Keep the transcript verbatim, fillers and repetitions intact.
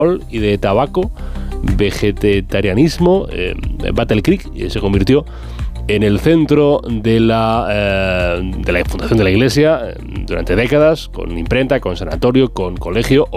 y de tabaco, vegetarianismo. eh, Battle Creek se convirtió en el centro de la, eh, de la fundación de la iglesia durante décadas, con imprenta, con sanatorio, con colegio.